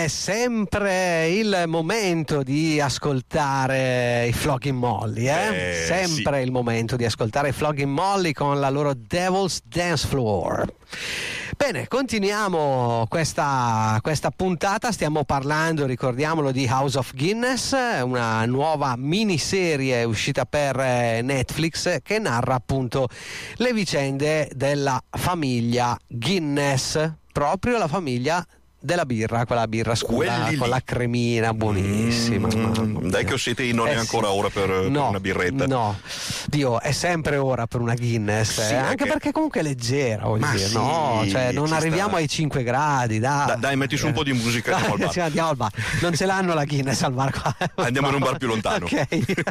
È sempre il momento di ascoltare i Flogging Molly, sempre sì. il momento di ascoltare i Flogging Molly con la loro Devil's Dance Floor. Bene, continuiamo questa puntata. Stiamo parlando, ricordiamolo, di House of Guinness, una nuova miniserie uscita per Netflix che narra appunto le vicende della famiglia Guinness, proprio la famiglia della birra, quella birra scura con la cremina buonissima. Dai che ho sete, non è ancora ora per una birretta. No, Dio, è sempre ora per una Guinness, sì, anche perché comunque è leggera, voglio dire, sì, no? Cioè, non arriviamo ai 5 gradi, dai, metti su un po' di musica, andiamo al bar. Sì, andiamo al bar. Non ce l'hanno la Guinness al bar qua. Andiamo in un bar più lontano. Ok.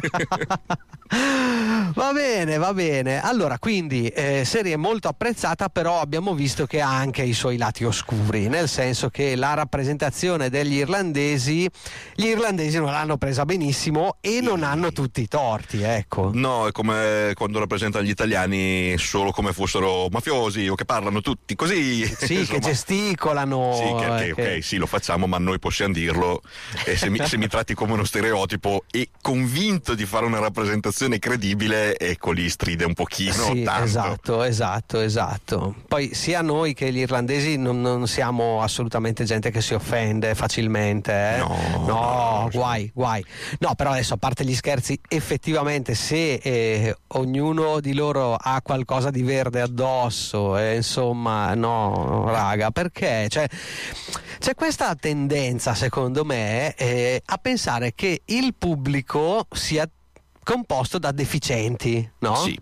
Va bene. Allora, quindi serie molto apprezzata, però abbiamo visto che ha anche i suoi lati oscuri, nel senso che la rappresentazione degli irlandesi, gli irlandesi non l'hanno presa benissimo e non hanno tutti i torti, ecco. No, è come quando rappresentano gli italiani solo come fossero mafiosi o che parlano tutti così. Sì, insomma, che gesticolano. Sì, ok, sì, lo facciamo, ma noi possiamo dirlo. E se mi tratti come uno stereotipo e convinto di fare una rappresentazione credibile, ecco lì stride un pochino. Sì, tanto. Esatto. Poi sia noi che gli irlandesi non siamo assolutamente gente che si offende facilmente, No, guai. No, però adesso, a parte gli scherzi, effettivamente se ognuno di loro ha qualcosa di verde addosso, insomma, no, raga, perché c'è questa tendenza, secondo me, a pensare che il pubblico sia composto da deficienti, no? Sì,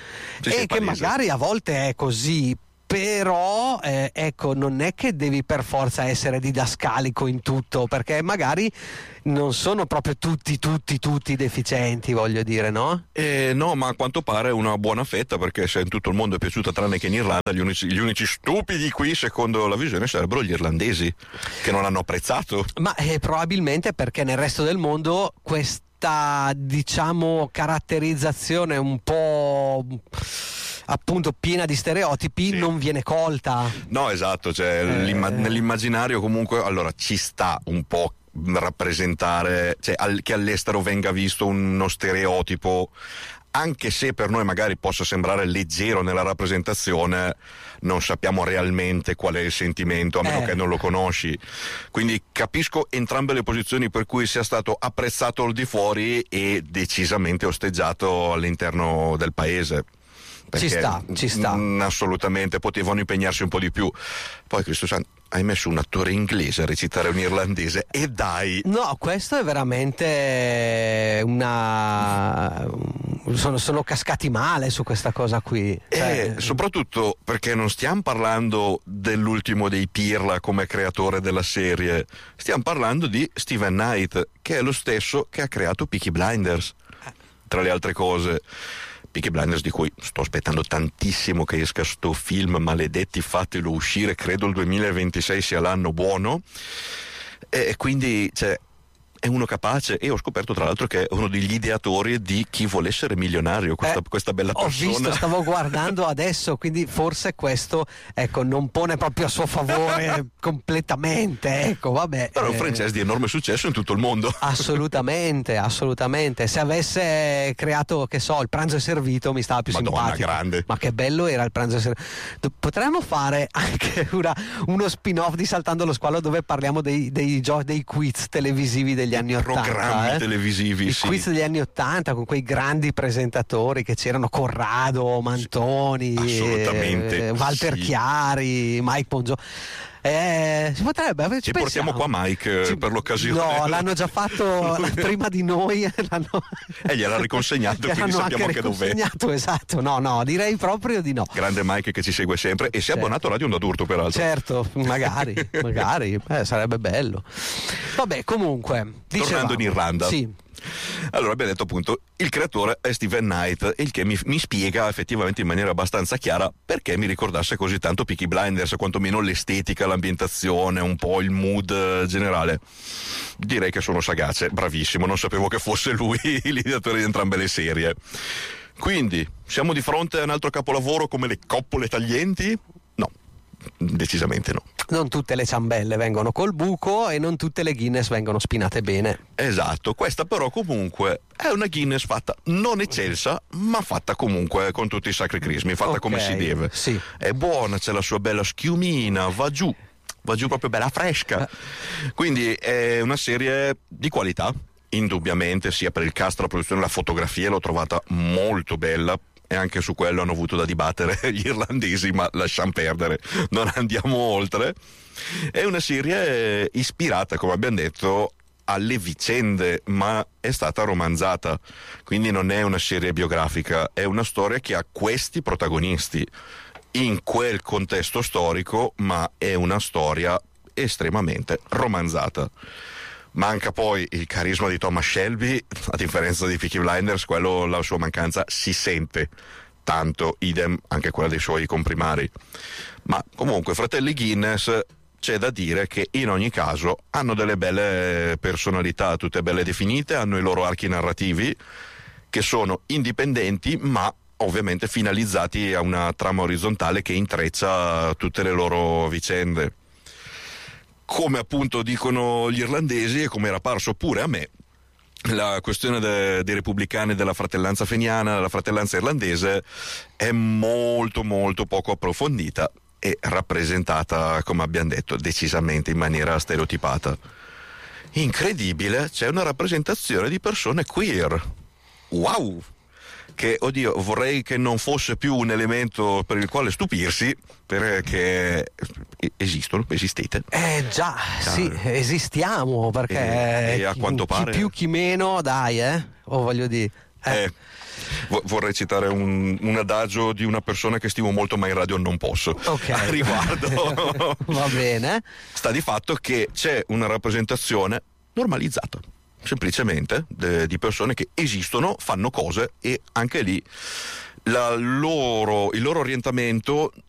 e che magari a volte è così, però ecco, non è che devi per forza essere didascalico in tutto, perché magari non sono proprio tutti deficienti, voglio dire, no? No, ma a quanto pare una buona fetta, perché se in tutto il mondo è piaciuta tranne che in Irlanda, gli unici stupidi qui, secondo la visione, sarebbero gli irlandesi, che non hanno apprezzato. Ma probabilmente perché nel resto del mondo questa, diciamo, caratterizzazione un po' appunto piena di stereotipi non viene colta. No, esatto, cioè nell'immaginario comunque, allora, ci sta un po' rappresentare, cioè che all'estero venga visto uno stereotipo, anche se per noi magari possa sembrare leggero nella rappresentazione, non sappiamo realmente qual è il sentimento, a meno che non lo conosci. Quindi capisco entrambe le posizioni, per cui sia stato apprezzato al di fuori e decisamente osteggiato all'interno del paese. Ci sta. Assolutamente, potevano impegnarsi un po' di più. Poi, Cristo santo, hai messo un attore inglese a recitare un irlandese, e dai! No, questo è veramente sono cascati male su questa cosa qui. Soprattutto perché non stiamo parlando dell'ultimo dei Pirla come creatore della serie, stiamo parlando di Steven Knight, che è lo stesso che ha creato Peaky Blinders, tra le altre cose. Peaky Blinders, di cui sto aspettando tantissimo che esca sto film, maledetti, fatelo uscire, credo il 2026 sia l'anno buono, e quindi è uno capace, e ho scoperto tra l'altro che è uno degli ideatori di Chi vuole essere milionario, questa bella persona. Ho visto, stavo guardando adesso, quindi forse questo, ecco, non pone proprio a suo favore completamente, ecco, vabbè. Però è un franchise di enorme successo in tutto il mondo. Assolutamente. Se avesse creato, che so, Il pranzo è servito, mi stava più simpatico. Grande. Ma che bello era Il pranzo è servito. Potremmo fare anche uno spin-off di Saltando lo squalo, dove parliamo dei quiz televisivi degli anni 80, programmi televisivi, i quiz degli anni 80 con quei grandi presentatori che c'erano, Corrado, Mantoni, assolutamente, Walter Chiari, Mike Ponzio. Si potrebbe, ci portiamo qua Mike per l'occasione. No, l'hanno già fatto prima di noi, gliel'ha riconsegnato, quindi sappiamo anche dov'è. Esatto, no, direi proprio di no. Grande Mike che ci segue sempre e si è abbonato a Radio Onda d'Urto, peraltro. Certo, magari sarebbe bello. Vabbè, comunque, tornando in Irlanda. Sì. Allora, abbiamo detto appunto, il creatore è Steven Knight, il che mi spiega effettivamente in maniera abbastanza chiara perché mi ricordasse così tanto Peaky Blinders, quantomeno l'estetica, l'ambientazione, un po' il mood generale. Direi che sono sagace, bravissimo, non sapevo che fosse lui l'ideatore di entrambe le serie. Quindi, siamo di fronte a un altro capolavoro come Le coppole taglienti? No, decisamente no. Non tutte le ciambelle vengono col buco e non tutte le Guinness vengono spinate bene. Esatto, questa però comunque è una Guinness fatta non eccelsa, ma fatta comunque con tutti i sacri crismi, fatta come si deve. Sì. È buona, c'è la sua bella schiumina, va giù proprio bella fresca. Quindi è una serie di qualità, indubbiamente, sia per il cast, la produzione, la fotografia l'ho trovata molto bella. E anche su quello hanno avuto da dibattere gli irlandesi, ma lasciamo perdere, non andiamo oltre. È una serie ispirata, come abbiamo detto, alle vicende, ma è stata romanzata, quindi non è una serie biografica, è una storia che ha questi protagonisti in quel contesto storico, ma è una storia estremamente romanzata. Manca poi il carisma di Thomas Shelby, a differenza di Peaky Blinders, quello, la sua mancanza si sente tanto, idem anche quella dei suoi comprimari. Ma comunque, fratelli Guinness, c'è da dire che in ogni caso hanno delle belle personalità, tutte belle definite, hanno i loro archi narrativi che sono indipendenti, ma ovviamente finalizzati a una trama orizzontale che intreccia tutte le loro vicende. Come appunto dicono gli irlandesi e come era parso pure a me, la questione dei repubblicani, della fratellanza feniana, della fratellanza irlandese è molto molto poco approfondita e rappresentata, come abbiamo detto, decisamente in maniera stereotipata. Incredibile, c'è una rappresentazione di persone queer. Wow! Che, oddio, vorrei che non fosse più un elemento per il quale stupirsi, perché esistete. Già, sì, esistiamo, perché e a quanto pare chi più chi meno, dai, o voglio dire. Vorrei citare un adagio di una persona che stimo molto, ma in radio non posso. Ok. A riguardo. Va bene. Sta di fatto che c'è una rappresentazione normalizzata, semplicemente di persone che esistono, fanno cose, e anche lì il loro orientamento